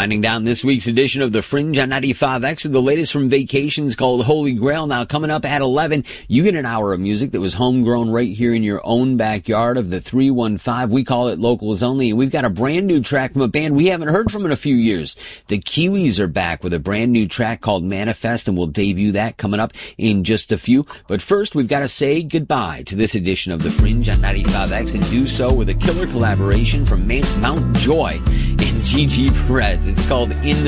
Winding down this week's edition of The Fringe on 95X with the latest from Vacations called Holy Grail. Now, coming up at 11, you get an hour of music that was homegrown right here in your own backyard of the 315. We call it Locals Only, and we've got a brand new track from a band we haven't heard from in a few years. The Kiwis are back with a brand new track called Manifest, and we'll debut that coming up in just a few. But first, we've got to say goodbye to this edition of The Fringe on 95X, and do so with a killer collaboration from Mount Joy and Gigi Perez. It's called In